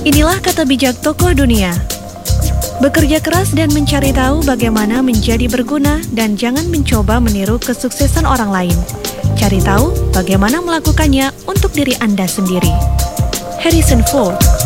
Inilah kata bijak tokoh dunia. Bekerja keras dan mencari tahu bagaimana menjadi berguna dan jangan mencoba meniru kesuksesan orang lain. Cari tahu bagaimana melakukannya untuk diri Anda sendiri. Harrison Ford.